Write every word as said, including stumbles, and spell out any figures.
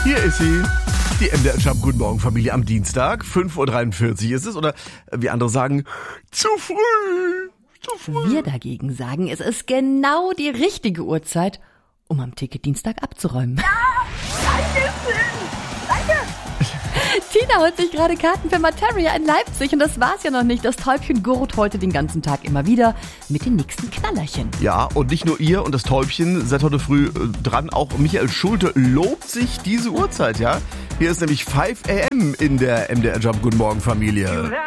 Hier ist sie, die M D R Jump Guten Morgen Familie am Dienstag. fünf Uhr dreiundvierzig ist es oder wie andere sagen, zu früh, zu früh. Wir dagegen sagen, es ist genau die richtige Uhrzeit, um am Ticket-Dienstag abzuräumen. Ja, Dankeschön, danke. Tina holt sich gerade Karten für Materia in Leipzig und das war's ja noch nicht. Das Täubchen gurrt heute den ganzen Tag immer wieder mit den nächsten Knallerchen. Ja, und nicht nur ihr und das Täubchen seid heute früh äh, dran. Auch Michael Schulte lobt sich diese Uhrzeit, ja? Hier ist nämlich fünf a m in der M D R Jump Guten Morgen Familie.